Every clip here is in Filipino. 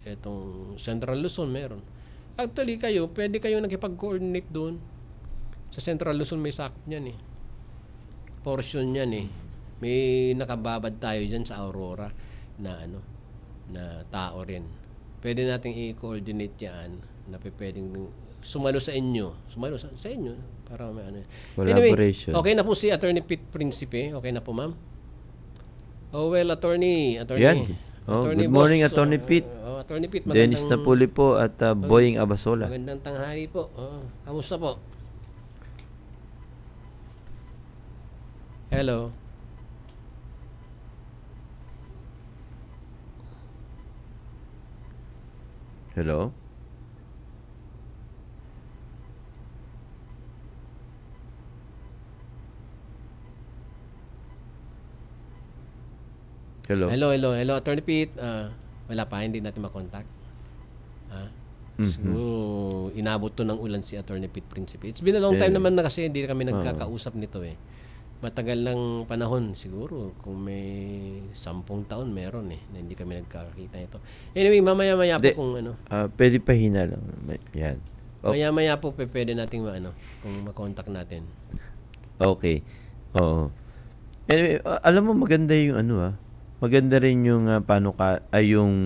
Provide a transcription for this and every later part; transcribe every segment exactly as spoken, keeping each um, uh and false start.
Itong Central Luzon meron. Actually kayo, pwede kayong nakipag-coordinate doon. Sa Central Luzon may sakop niyan eh. Portion niyan eh. May nakababad tayo diyan sa Aurora na ano, na tao rin. Pwede nating i-coordinate 'yan na pwedeng sumalo sa inyo. Sumalo sa, sa inyo para may ano. Collaboration. Anyway, okay na po si Attorney Pete Principe. Okay na po, ma'am? Oh well, Attorney, Attorney. Yan. Oh, Attorney good morning, Boss, Attorney uh, Pete. Uh, Attorney Pete, Dennis Napuli po at uh, Boying Abasola. Magandang tanghali po. Oh, kamusta po? Hello. Hello? Hello? Hello, hello, hello, Attorney Pete. Uh, wala pa, hindi natin makontak. Ha? Mhm. Siguro, inabot to ng ulan si Attorney Pete Principe. It's been a long time Eh. naman na kasi hindi kami nagkakausap nito eh. Matagal ng panahon siguro. Kung may sampung taon meron eh na hindi kami nagkakita nito. Anyway, mamaya-maya po De, kung ano. Uh, pwede pa hina lang. Yan. Oh, Maya-maya po pe- pwede nating ano, kung makontak natin. okay. Oo. Anyway, uh, alam mo maganda yung ano ah. Maganda rin yung uh, paano ka ay yung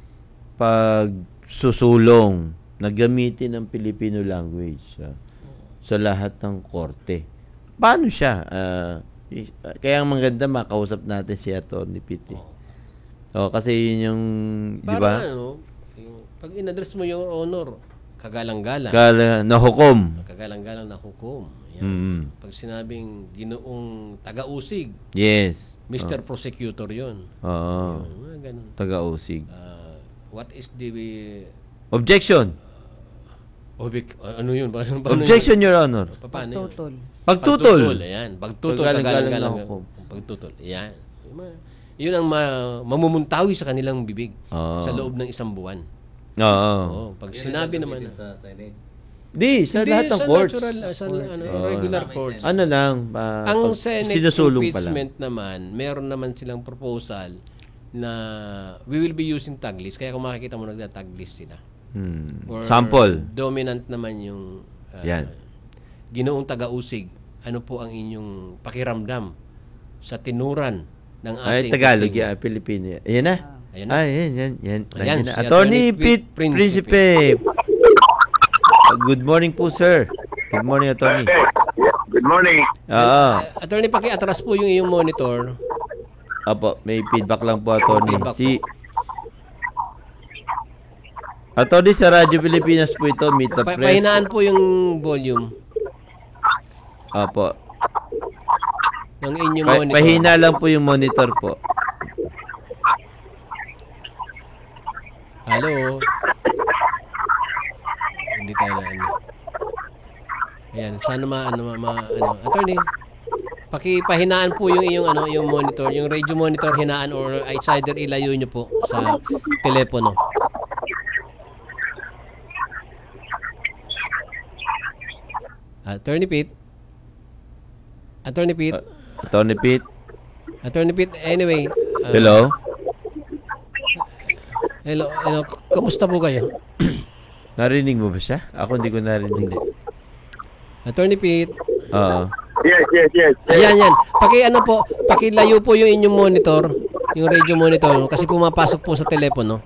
pagsusulong na gamitin ng Filipino language uh, sa lahat ng korte. Paano siya? Uh, kaya ang maganda makausap natin si Attorney Pete. Oh, kasi yun yung, di ba? Para ano, yung, pag in-address mo yung honor, kagalang-galang. Kala na hukom. Kagalang-galang na hukom. Yan. Mm-hmm. Pag sinabing ginoong taga-usig, Yes. Mister Prosecutor yun. Oo. Yun, mga ganun. Taga-usig. Uh, what is the... Objection. Obik, ano yun? Paano, paano Objection, yun? Your Honor. Paano yun? Pagtutol. Pagtutol. Ayan. Pagtutol, Kagalang-galang kagalang-galang. na hukom. Pagtutol. Ayan. Yun ang ma- mamumuntawi sa kanilang bibig Oo. sa loob ng isang buwan. Oo. Oo. Pag sinabi naman na... sa Senate. Di, sa Hindi, lahat ng sa courts. natural, sa ano, Oo. regular courts. Ano lang, uh, Ang Senate sinusulong pa lang. impeachment naman, meron naman silang proposal na we will be using tag list. Kaya kung makikita mo, nagda-tag list sila. Hmm. Or Sample. dominant naman yung uh, Yan. ginoong taga-usig. Ano po ang inyong pakiramdam sa tinuran ng Ay, ating Tagalog testigo? yan, Pilipino yan. Ayan na. Ayan na. Ay, yan, yan, yan. Ayan, Ayan na. si Attorney Attorney Pete Pete Principe. Principe. Uh, Good morning po, sir. Good morning, Attorney. Good morning. Oo. Uh, attorney, paki-atras po yung iyong monitor. Apo, may feedback lang po, Attorney. Feedback Si Attorney sa Radyo Pilipinas po ito, Meet the Pa- Press. pahinaan po yung volume Apo. ng inyong Pa- monitor. pahina lang po yung monitor po. Hello. Hindi tayo na ano. Ayan, sana ma ano ma, ma- ano, attorney. Pakipahinaan po yung iyong ano, yung monitor, yung radio monitor hinaan or it's either ilayo niyo po sa telepono. Attorney Pete. Attorney Pete. Uh, Attorney Pete. Attorney Pete, anyway. uh, Hello. Hello, hello. Kamusta po kayo? Narinig mo ba siya? Ako hindi ko narinig. Hindi. Attorney Pete. Oo. Yes, yes, yes. Ayan, yan. Paki ano po, pakilayo po yung inyong monitor, yung radio monitor kasi pumapasok po sa telepono.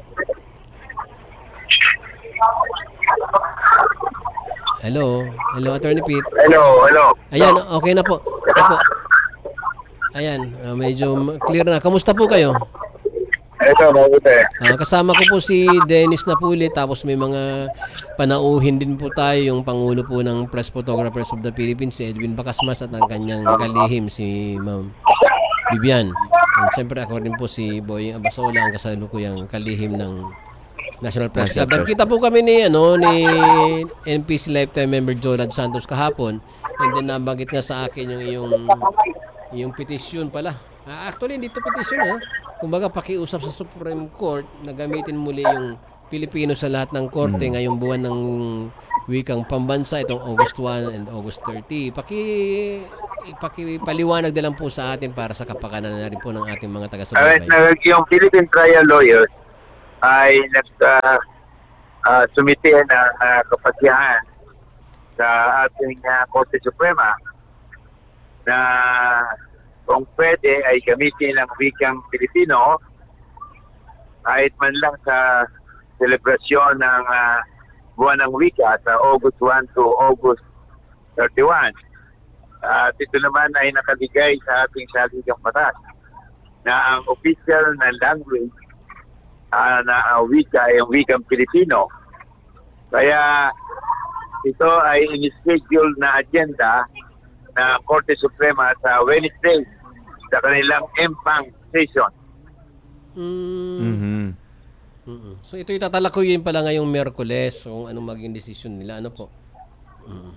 Hello. Hello, Attorney Pete. Hello, hello. Ayan, okay na po. Ito po. Ayan, uh, medyo clear na. Kamusta po kayo? Ito, mabuti. Uh, kasama ko po si Dennis Napuli, tapos may mga panauhin din po tayo, yung Pangulo po ng Press Photographers of the Philippines, si Edwin Bacasmas, at ang kanyang kalihim, si Ma'am Vivian. And siyempre ako rin po si Boying Abasola, ang kasalukuyang kalihim ng National Press Club. Nagkita po kami ni, ano, ni N P C Lifetime Member Jolad Santos kahapon, and then nabanggit nga sa akin yung yung, yung petition pala. Uh, actually, hindi ito petition, ha? Kumbaga, pakiusap sa Supreme Court na gamitin muli yung Pilipino sa lahat ng korte Hmm. ngayong buwan ng wikang pambansa, itong August first and August thirtieth. Paki, ipakipaliwanag na lang po sa atin para sa kapakanan na rin po ng ating mga Alright, taga-subaybay. na yung Philippine Trial Lawyers, ay nag uh, uh, sumite ng uh, kapatihan sa ating uh, Korte Suprema na kung pwede ay gamitin ang wikang Pilipino kahit man lang sa selebrasyon ng uh, buwan ng wika sa August first to August thirty-first. At ito naman ay nakaligay sa ating saligang batas na ang official na language uh, na uh, wika ay ang wikang Pilipino. Kaya ito ay in-schedule na agenda na Korte Suprema sa Wednesday sa kanilang empang session. Mm. Mhm. Mm-mm. So ito itatalakuyin pala ngayong Miyerkules kung anong maging desisyon nila. Ano po? Mm.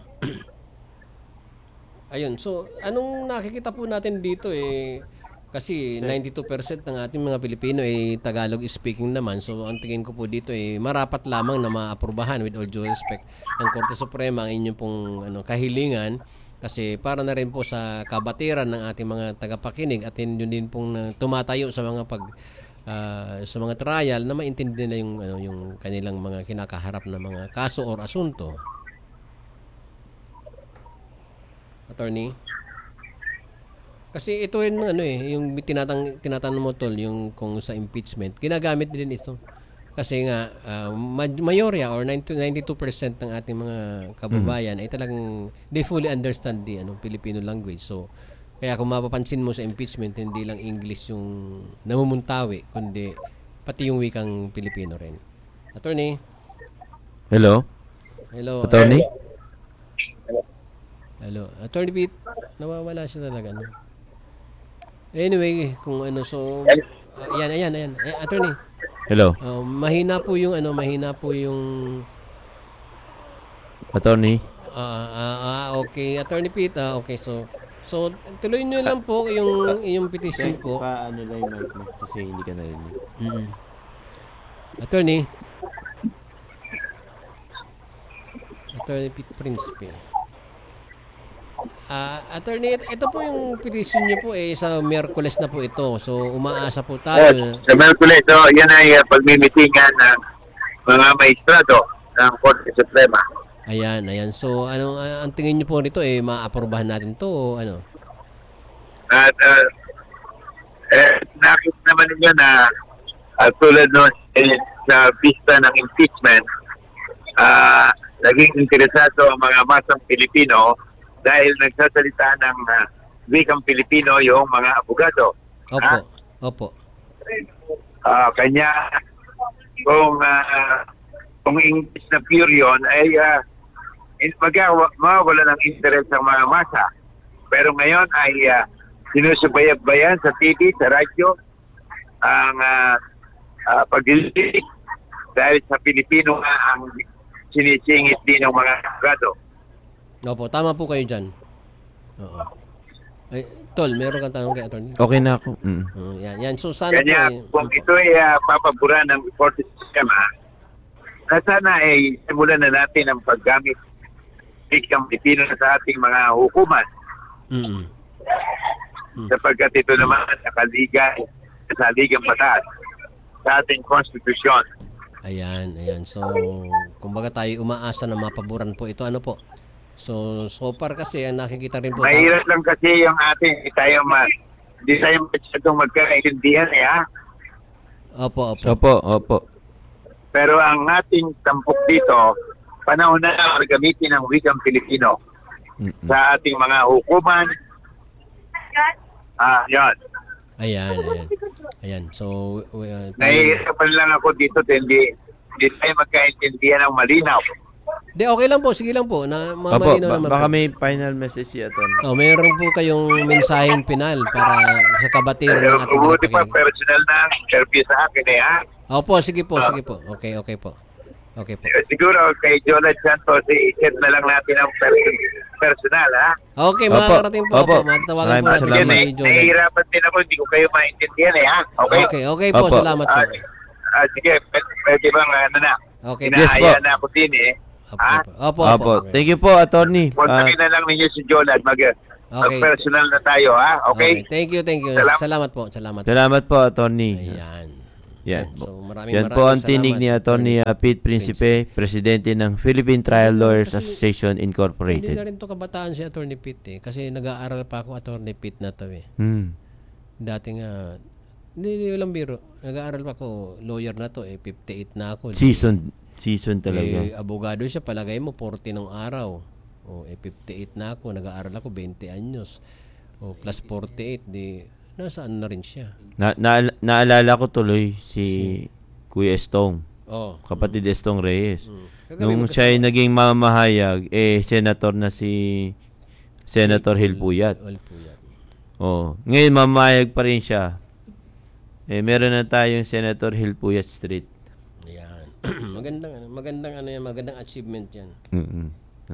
Ayun. So, anong nakikita po natin dito eh, kasi ninety-two percent ng ating mga Pilipino ay Tagalog speaking naman. So, ang tingin ko po dito eh, marapat lamang na maaprubahan with all due respect ng Korte Suprema ang inyong pong ano, kahilingan. Kasi para na rin po sa kabatiran ng ating mga tagapakinig at yun din pong uh, tumatayo sa mga pag uh, sa mga trial na maintindihan na yung ano yung kanilang mga kinakaharap na mga kaso or asunto. Attorney? Kasi ito yung ano eh, yung tinatang tinatanong mo tol, yung kung sa impeachment, ginagamit din ito. Kasi nga uh, mayorya or ninety, ninety-two percent ng ating mga kababayan mm. ay talagang they fully understand the ano Filipino language. So kaya kung mapapansin mo sa impeachment, hindi lang English yung namumuntawi, kundi pati yung wikang Pilipino rin. Attorney? Hello? Hello. Attorney? Hello. Attorney Pete, nawawala siya talaga. No? Anyway, kung ano, so, uh, ayan, ayan, ayan. Eh, attorney. Hello? Uh, mahina po yung, ano, mahina po yung, Attorney? ah, uh, uh, okay. Attorney Pete, ah, okay, so, so, tuloy nyo lang po yung, yung petition po. Paano lang yung mic mo kasi hindi ka narinig. Mm-hmm. Attorney. Attorney Pete Principe. Ah, uh, attorney, ito po yung petition niyo po eh sa Miyerkules na po ito. So umaasa po tayo. Yes, sa Merkules, so, yan ay uh, pagmimitingan ng mga maestrado ng Korte Suprema. Ayan, ayan. So ano ang tingin niyo po nito eh maaprubahan natin to o ano? At uh, eh, nakita naman ninyo na uh, tulad nun eh, sa vista ng impeachment, uh, naging interesado ang mga masang Pilipino dahil nagsasalita ng uh, wikang Pilipino yung mga abogado. Opo, Ha? opo. Uh, kanya, kung, uh, kung English na pure yun, ay uh, magawa, mawawala ng interest ang mga masa. Pero ngayon ay uh, sinusubayag-bayan sa T V, sa radyo, ang uh, uh, pag-dilig dahil sa Pilipino nga ang sinisingit din ng mga abogado. Opo, tama po kayo dyan. Oo. Ay, Tol, meron kang tanong kay attorney? Okay na ako. Mm. Uh, yan, yan. So sana Kanya, po kung ito ay uh, papaboran ng Korte Suprema, na sana ay simulan na natin ang paggamit ng Pilipino sa ating mga hukuman. Mm-mm. Mm. Sapagkat ito naman nakaligay sa ligang batas sa ating konstitusyon. Ayan, ayan. So, kumbaga tayo umaasa na mapaboran po ito. Ano po? So, so far kasi, ang nakikita rin po... Mahirap lang kasi yung ating, hindi tayo ma... Hindi tayo masyadong magkaintindihan eh ha. Opo, opo. Opo, opo. Pero ang ating tampok dito, panahon na na gamitin ang wikang Pilipino Mm-mm. sa ating mga hukuman. Ah, yan. Ayan, ayan. Ayan. So, uh, tayo... Nahihirapan lang ako dito, hindi, hindi tayo magkaintindihan ng malinaw. Di, okay lang po. Sige lang po. Na, Opo, mamalinaw ba- naman baka po. may final message si Attorney. Oh, mayroon po kayong mensaheng pinal para sa kabatiran ng Pero ating mabuti pa napakinig. personal na interview sa akin eh ha. Opo, sige po, sige po. Okay, okay po. Okay po. Siguro kay Jonathan Santos, i-set na lang natin ang per- personal ha. Okay, Opo, makakarating po opo. ako. Matatawagan po Maraming natin salamat. si Sige, Jonah. nahihirapan din ako, hindi ko kayo maintindihan eh ha. Okay? Okay, okay po. Opo. Salamat po. Ah, ah, sige, p- pwede bang ano na? Okay. Yes po. Inaaya na ako din eh. Opo, Ha? opo. Opo, opo. Opo. Thank you po, Attorney. Ah, Kontakin na lang ninyo si Jonathan. Mag, Okay. personal na tayo ha. Okay. Okay? Thank you, thank you. Salamat. Salamat po. Salamat. salamat po, Attorney. Ayan. Yan. So, maraming Yan maraming po ang tinig salamat, ni Attorney uh, Pete Principe, Presidente ng Philippine Trial Lawyers Association Hindi Incorporated. na rin to kabataan si Attorney Pete eh. Kasi nag-aaral pa ako Attorney Pete na to eh. Hmm. Dati nga, hindi, hindi walang biro. Nag-aaral pa ako, lawyer na to eh, fifty-eight na ako. Season, season talaga. Eh, abogado siya, palagay mo, forty ng araw. O, eh, fifty-eight na ako, nag-aaral ako, twenty anyos. O, plus forty-eight, di, nasaan na rin siya? Na, na, naalala ko tuloy si Kuya Estong, Oh. kapatid Estong Reyes. Mm. Nung siya ay naging mamahayag, eh, senator na si Senator Hilpuyat. All po yan. Oh, ngayon mamahayag pa rin siya. Eh, meron na tayong Senator Hilpuyat Street. Ayan. magandang, ano, magandang ano yan, magandang achievement yan. Mm-mm.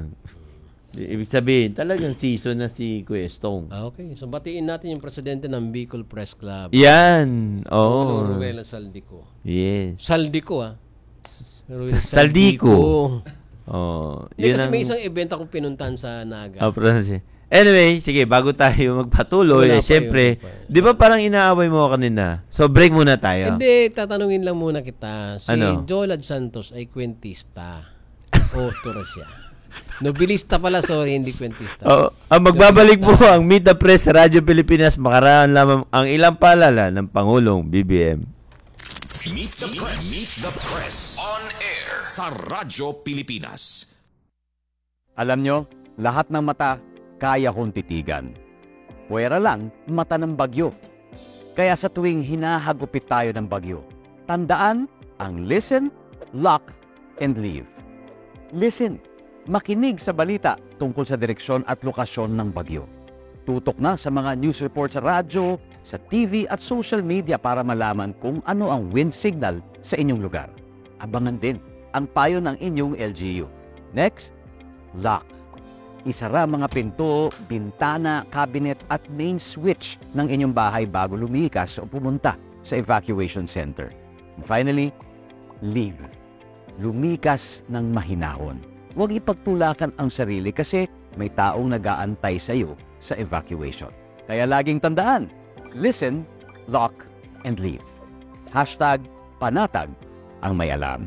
Ibig sabihin, talagang season na si Kuya Estong. Ah, okay. So, batiin natin yung presidente ng Bicol Press Club. Yan. Oh. Ruela Saldico. Yes. Saldico, ah. Ruela Saldico. Oh, Hindi, yun kasi ang- may isang event akong pinuntahan sa Naga. Oh, pronunciation. Anyway, sige, bago tayo magpatuloy, Wala eh, pa syempre, yun, wala pa. di ba parang inaaway mo ako kanina? So, break muna tayo. Hindi, tatanungin lang muna kita. Si Ano? Jolad Santos ay kwentista. Author siya. Nobilista pala, sorry, hindi kwentista. Oh, ang magbabalik po ang Meet the Press sa Radyo Pilipinas, makaraan lamang ang ilang paalala ng Pangulong B B M. Meet the Press. Meet the Press. On air sa Radyo Pilipinas. Alam nyo, lahat ng mata kaya kong titigan. Puwera lang, mata ng bagyo. Kaya sa tuwing hinahagupit tayo ng bagyo, tandaan ang listen, lock, and leave. Listen, makinig sa balita tungkol sa direksyon at lokasyon ng bagyo. Tutok na sa mga news report sa radyo, sa T V at social media para malaman kung ano ang wind signal sa inyong lugar. Abangan din ang payo ng inyong L G U. Next, lock. Isara mga pinto, bintana, cabinet at main switch ng inyong bahay bago lumikas o pumunta sa evacuation center. And finally, leave. Lumikas ng mahinahon. Huwag ipagtulakan ang sarili kasi may taong nag-aantay sa iyo sa evacuation. Kaya laging tandaan, listen, lock, and leave. Hashtag panatag ang may alam.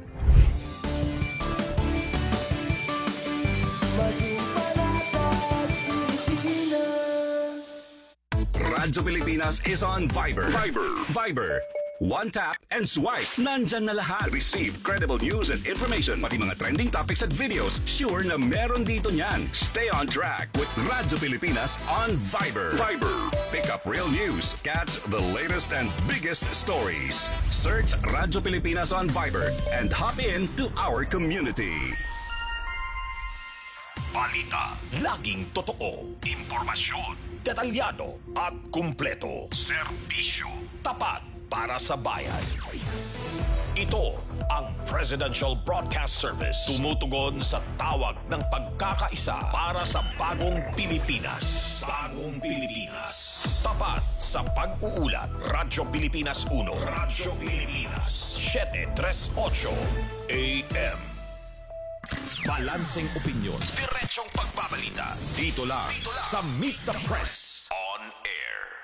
Radyo Pilipinas is on Viber. Viber. Viber. One tap and swipe. Nandyan na lahat. Receive credible news and information. Pati mga trending topics at videos. Sure na meron dito niyan. Stay on track with Radyo Pilipinas on Viber. Viber. Pick up real news. Catch the latest and biggest stories. Search Radyo Pilipinas on Viber and hop in to our community. Balita, laging totoo. Impormasyon, detalyado at kumpleto. Serbisyo, tapat para sa bayan. Ito ang Presidential Broadcast Service. Tumutugon sa tawag ng pagkakaisa para sa bagong Pilipinas. Bagong Pilipinas. Tapat sa pag-uulat. Radyo Pilipinas uno. Radyo Pilipinas. seven thirty-eight A M. Balanseng opinyon, diretsong pagbabalita. Dito lang, Dito lang sa Meet the Press on Air.